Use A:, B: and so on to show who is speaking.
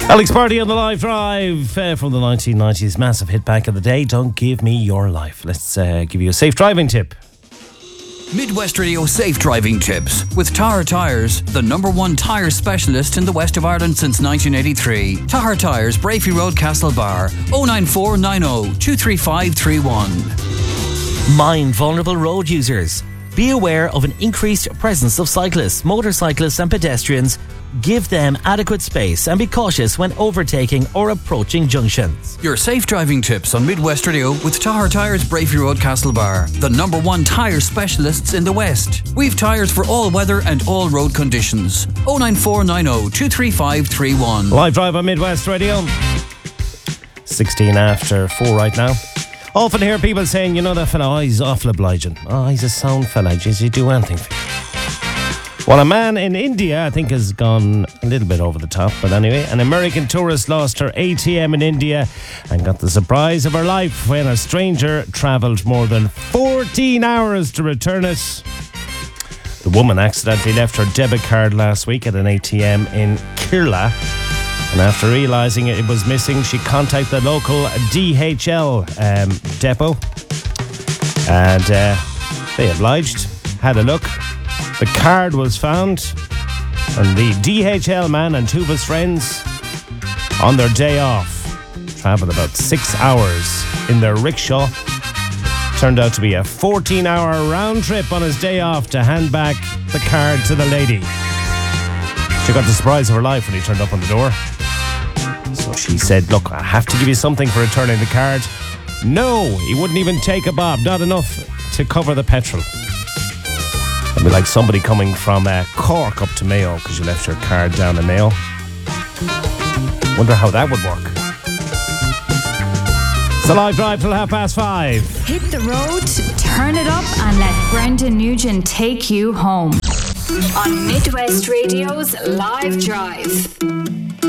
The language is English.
A: Alex Party on the live drive from the 1990s. Massive hit back of the day. Don't give me your life. Let's give you a safe driving tip.
B: Midwest Radio Safe Driving Tips with Tahar Tyres, the #1 tyre specialist in the west of Ireland since 1983. Tahar Tyres, Brafey Road, Castlebar, 09490 23531.
C: Mind vulnerable road users. Be aware of an increased presence of cyclists, motorcyclists and pedestrians. Give them adequate space and be cautious when overtaking or approaching junctions.
B: Your safe driving tips on Midwest Radio with Tahar Tyres, Brafey Road, Castlebar, the #1 tyre specialists in the West. We've tyres for all weather and all road conditions. 09490 23531.
A: Live drive on Midwest Radio. 16 after 4 right now. Often hear people saying, you know that fella, he's awful obliging. He's a sound fella, he'd do anything for you. Well, a man in India, I think, has gone a little bit over the top. But anyway, an American tourist lost her ATM in India and got the surprise of her life when a stranger travelled more than 14 hours to return it. The woman accidentally left her debit card last week at an ATM in Kerala. And after realising it was missing, she contacted the local DHL depot. And they obliged, had a look. The card was found, and the DHL man and two of his friends, on their day off, travelled about 6 hours in their rickshaw. Turned out to be a 14-hour round trip on his day off to hand back the card to the lady. She got the surprise of her life when he turned up on the door. So she said, look, I have to give you something for returning the card. No, he wouldn't even take a bob, not enough to cover the petrol. It'd be like somebody coming from Cork up to Mayo because you left your card down in Mayo. Wonder how that would work. It's a live drive till 5:30.
D: Hit the road, turn it up, and let Brendan Nugent take you home. On Midwest Radio's Live Drive.